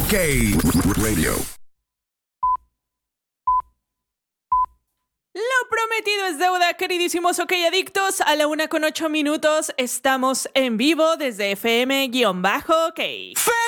OK Radio. Lo prometido es deuda, queridísimos OK Adictos. A la 1:08 estamos en vivo desde FM-OK.